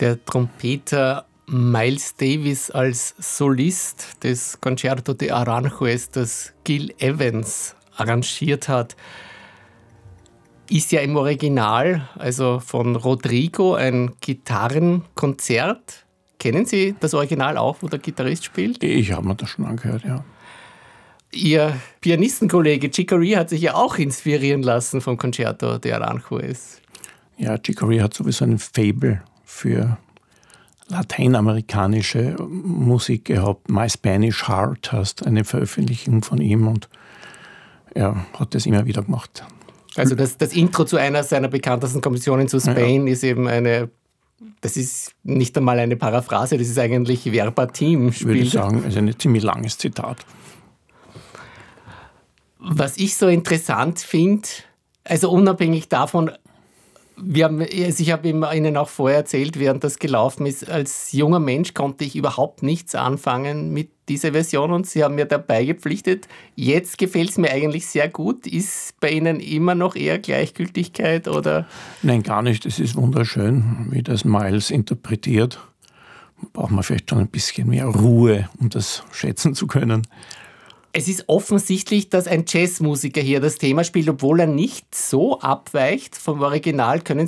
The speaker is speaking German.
Der Trompeter Miles Davis als Solist des Concerto de Aranjuez, das Gil Evans arrangiert hat, ist ja im Original, also von Rodrigo, ein Gitarrenkonzert. Kennen Sie das Original auch, wo der Gitarrist spielt? Ich habe mir das schon angehört, ja. Ihr Pianistenkollege Chick Corea hat sich ja auch inspirieren lassen vom Concerto de Aranjuez. Ja, Chick Corea hat sowieso ein Faible für lateinamerikanische Musik gehabt. My Spanish Heart heißt eine Veröffentlichung von ihm und er hat das immer wieder gemacht. Also das Intro zu einer seiner bekanntesten Kompositionen zu Spain ist eben das ist nicht einmal eine Paraphrase, das ist eigentlich verbatim. Ich würde sagen, also ein ziemlich langes Zitat. Was ich so interessant finde, also unabhängig davon, ich habe Ihnen auch vorher erzählt, während das gelaufen ist, als junger Mensch konnte ich überhaupt nichts anfangen mit dieser Version und Sie haben mir dabei gepflichtet. Jetzt gefällt es mir eigentlich sehr gut. Ist bei Ihnen immer noch eher Gleichgültigkeit oder? Nein, gar nicht. Es ist wunderschön, wie das Miles interpretiert. Da braucht man vielleicht schon ein bisschen mehr Ruhe, um das schätzen zu können. Es ist offensichtlich, dass ein Jazzmusiker hier das Thema spielt, obwohl er nicht so abweicht vom Original. Können